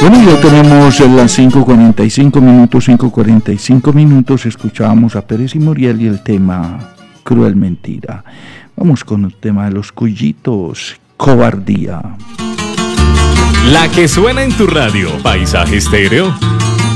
Bueno, ya tenemos las 5:45 minutos, escuchábamos a Pérez y Muriel y el tema Cruel Mentira. Vamos con el tema de los Cuyitos, Cobardía. La que suena en tu radio, Paisaje Estéreo.